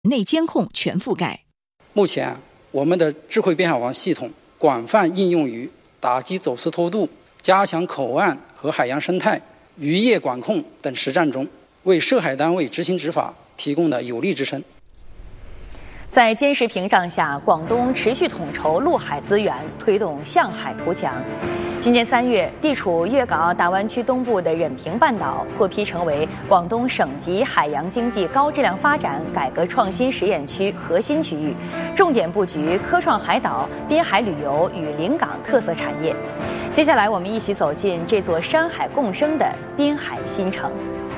内监控全覆盖。 目前，我们的智慧滨海网系统广泛应用于打击走私偷渡、加强口岸和海洋生态、渔业管控等实战中，为涉海单位执行执法提供了有力支撑。 在坚实屏障下，广东持续统筹陆海资源，推动向海图强。今年3月，地处粤港澳大湾区东部的任平半岛获批成为广东省级海洋经济高质量发展改革创新实验区核心区域，重点布局科创海岛、滨海旅游与临港特色产业。接下来，我们一起走进这座山海共生的滨海新城。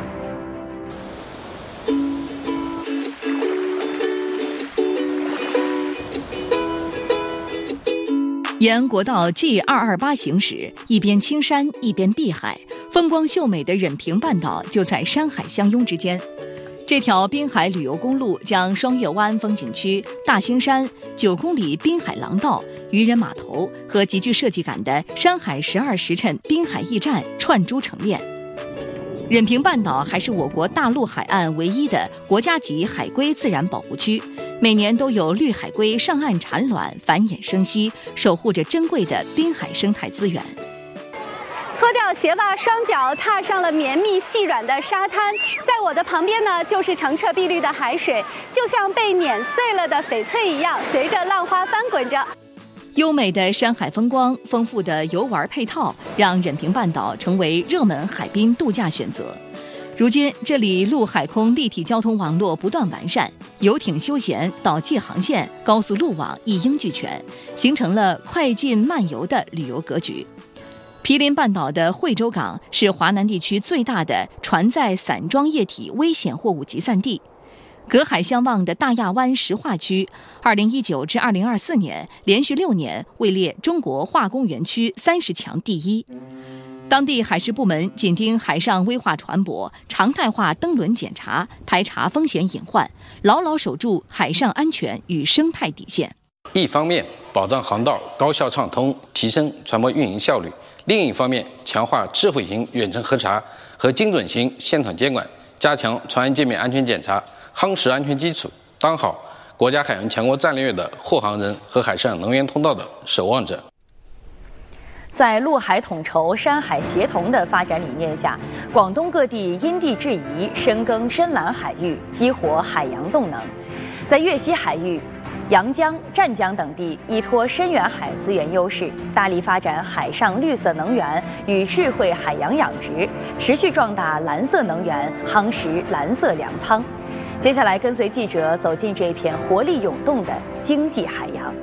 沿国道 G228 行驶，一边青山一边碧海，风光秀美的任平半岛就在山海相拥之间。这条滨海旅游公路将双月湾风景区、大兴山、9公里滨海廊道、渔人码头和极具设计感的山海12时辰滨海驿站串珠成链。任平半岛还是我国大陆海岸唯一的国家级海龟自然保护区，每年都有绿海龟上岸产卵、繁衍生息，守护着珍贵的滨海生态资源。 脱掉鞋袜，双脚踏上了绵密细软的沙滩，在我的旁边呢，就是澄澈碧绿的海水，就像被碾碎了的翡翠一样，随着浪花翻滚着。 优美的山海风光，丰富的游玩配套，让任平半岛成为热门海滨度假选择。如今，这里陆海空立体交通网络不断完善，游艇休闲、岛际航线、高速路网一应俱全，形成了快进慢游的旅游格局。毗邻半岛的惠州港是华南地区最大的船载散装液体危险货物集散地。隔海相望的大亚湾石化区，2019至2024年连续6年位列中国化工园区30强第一。当地海事部门紧盯海上危化船舶，常态化登轮检查，排查风险隐患，牢牢守住海上安全与生态底线。 一方面保障航道高效畅通，提升船舶运营效率；另一方面强化智慧型远程核查和精准型现场监管，加强船员界面安全检查，夯实安全基础，当好国家海洋强国战略的货航人和海上能源通道的守望者。 在陆海统筹、山海协同的发展理念下，广东各地因地制宜，深耕深蓝海域，激活海洋动能。在粤西海域、阳江、湛江等地依托深远海资源优势，大力发展海上绿色能源与智慧海洋养殖，持续壮大蓝色能源，夯实蓝色粮仓。接下来，跟随记者走进这片活力涌动的经济海洋。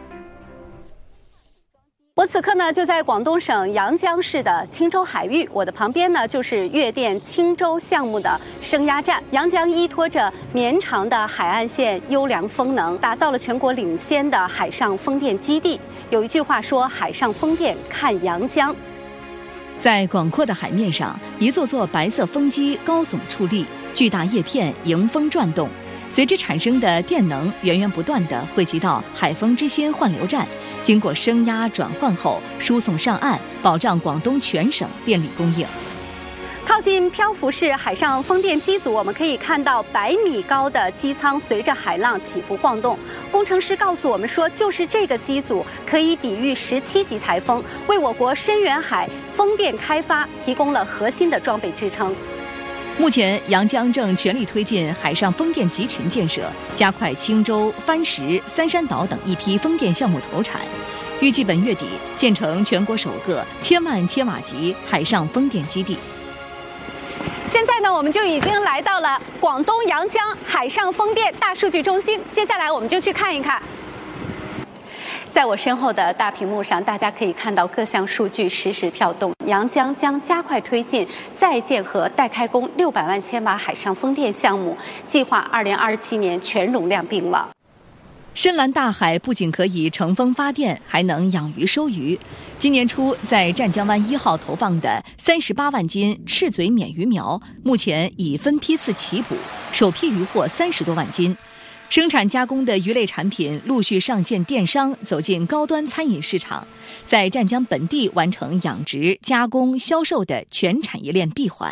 我此刻呢就在广东省阳江市的青州海域，我的旁边呢就是粤电青州项目的升压站。阳江依托着绵长的海岸线优良风能，打造了全国领先的海上风电基地。有一句话说，海上风电看阳江。 在广阔的海面上，一座座白色风机高耸矗立，巨大叶片迎风转动，随之产生的电能源源不断地汇集到海风之心换流站，经过升压转换后输送上岸，保障广东全省电力供应。 靠近漂浮式海上风电机组，我们可以看到100米高的机舱随着海浪起伏晃动。工程师告诉我们说，就是这个机组可以抵御17级台风，为我国深远海风电开发提供了核心的装备支撑。 目前，阳江正全力推进海上风电集群建设，加快青州、番石、三山岛等一批风电项目投产，预计本月底建成全国首个1000万千瓦级海上风电基地。 现在呢，我们就已经来到了广东阳江海上风电大数据中心，接下来我们就去看一看。在我身后的大屏幕上，大家可以看到各项数据实时跳动。阳江将加快推进在建和待开工600万千瓦海上风电项目，计划2027年全容量并网。 深蓝大海不仅可以乘风发电，还能养鱼收鱼。今年初在湛江湾1号投放的38万斤赤嘴免鱼苗，目前已分批次起捕，首批渔获30多万斤。生产加工的鱼类产品陆续上线电商，走进高端餐饮市场，在湛江本地完成养殖、加工、销售的全产业链闭环。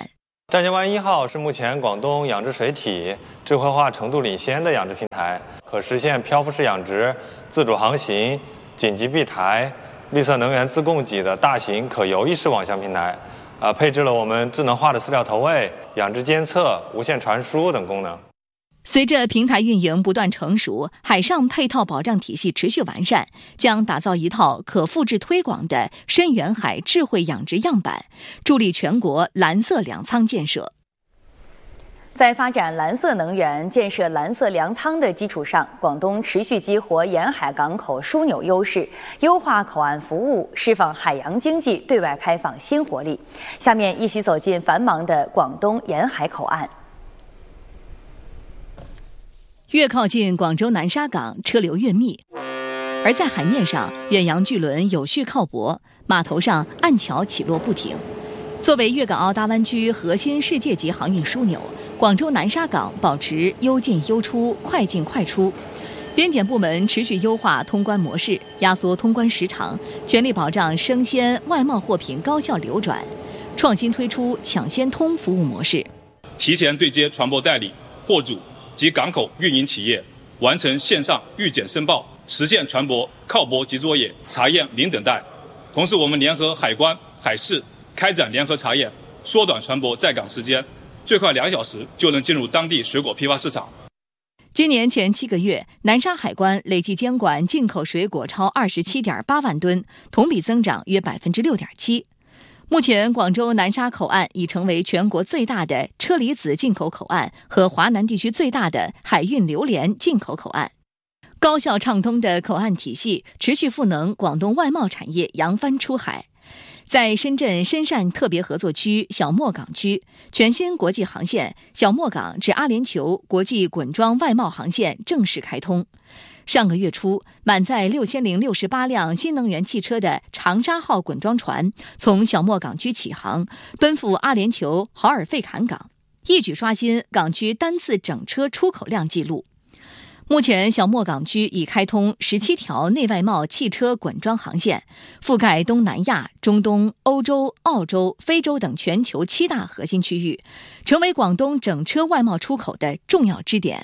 战舰湾1号是目前广东养殖水体智慧化程度领先的养殖平台，可实现漂浮式养殖、自主航行、紧急闭台、绿色能源自供给的大型可游弋式网箱平台，配置了我们智能化的饲料投喂、养殖监测、无线传输等功能。 随着平台运营不断成熟，海上配套保障体系持续完善，将打造一套可复制推广的深远海智慧养殖样板，助力全国蓝色粮仓建设。 在发展蓝色能源、建设蓝色粮仓的基础上，广东持续激活沿海港口枢纽优势，优化口岸服务，释放海洋经济对外开放新活力。下面一起走进繁忙的广东沿海口岸。 越靠近广州南沙港，车流越密，而在海面上，远洋巨轮有序靠泊，码头上岸桥起落不停。作为粤港澳大湾区核心世界级航运枢纽，广州南沙港保持优进优出、快进快出。边检部门持续优化通关模式，压缩通关时长，全力保障生鲜外贸货品高效流转，创新推出抢先通服务模式， 提前对接船舶代理、货主及港口运营企业，完成线上预检申报，实现船舶靠泊及作业、查验零等待。同时，我们联合海关、海事开展联合查验，缩短船舶在港时间，最快2小时就能进入当地水果批发市场。 今年前7个月，南沙海关累计监管进口水果超27.8万吨，同比增长约6.7%。目前，广州南沙口岸已成为全国最大的车厘子进口口岸和华南地区最大的海运榴莲进口口岸。高效畅通的口岸体系持续赋能广东外贸产业扬帆出海。在深圳深汕特别合作区小磨港区，全新国际航线小磨港至阿联酋国际滚装外贸航线正式开通。上个月初，满载6068辆新能源汽车的长沙号滚装船从小磨港区起航，奔赴阿联酋豪尔费坎港，一举刷新港区单次整车出口量纪录。目前，小磨港区已开通17条内外贸汽车滚装航线，覆盖东南亚、中东、欧洲、澳洲、非洲等全球7大核心区域，成为广东整车外贸出口的重要支点。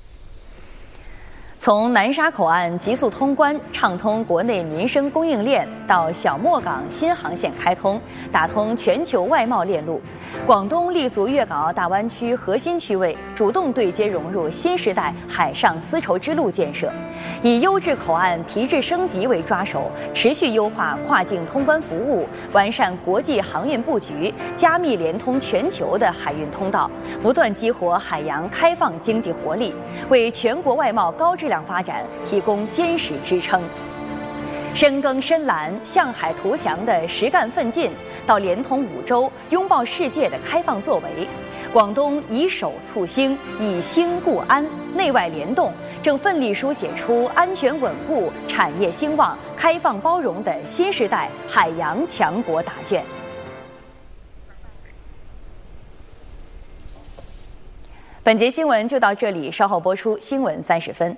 从南沙口岸急速通关，畅通国内民生供应链，到小磨港新航线开通，打通全球外贸链路，广东立足粤港澳大湾区核心区位，主动对接融入新时代海上丝绸之路建设，以优质口岸提质升级为抓手，持续优化跨境通关服务，完善国际航运布局，加密连通全球的海运通道，不断激活海洋开放经济活力，为全国外贸高质量发展提供坚实支撑。深耕深蓝、向海图强的实干奋进，到连通5洲、拥抱世界的开放作为，广东以守促兴，以兴固安，内外联动，正奋力书写出安全稳固、产业兴旺、开放包容的新时代海洋强国答卷。本节新闻就到这里，稍后播出新闻30分。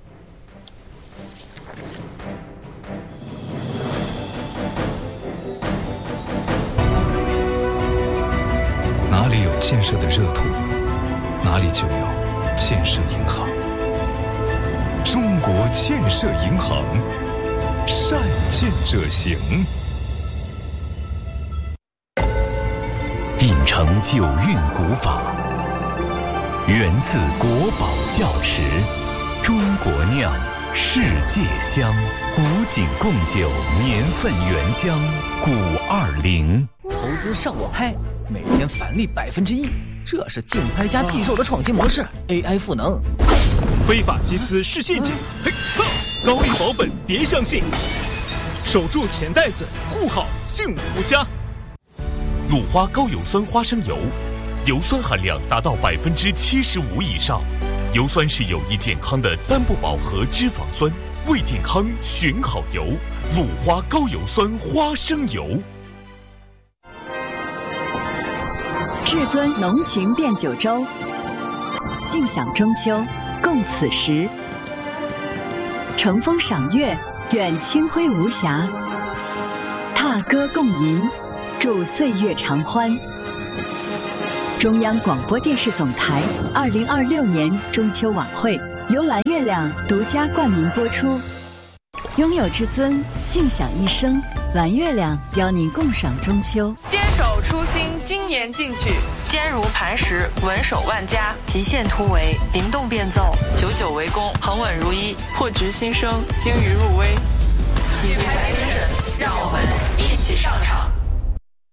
哪里有建设的热土，哪里就有建设银行。中国建设银行，善建者行。秉承九韵古法，源自国宝窖池，中国酿，世界香。古井贡酒年份原浆520。 投资上我拍，每天返利1%，这是竞拍加地售的创新模式。AI 赋能， 非法集资是陷阱，嘿哈！高利保本别相信，守住钱袋子，护好幸福家。鲁花高油酸花生油，油酸含量达到75%以上，油酸是有益健康的单不饱和脂肪酸，为健康选好油。鲁花高油酸花生油。 至尊浓情变九州，尽享中秋，共此时。乘风赏月，愿清辉无瑕；踏歌共吟，祝岁月常欢。 中央广播电视总台2026年中秋晚会由蓝月亮独家冠名播出。拥有至尊，尽享一生。蓝月亮邀您共赏中秋。 坚守初心，精研进取，坚如磐石，稳守万家，极限突围，灵动变奏，久久为功，恒稳如一，破局新生，精于入微。品牌精神，让我们一起上场。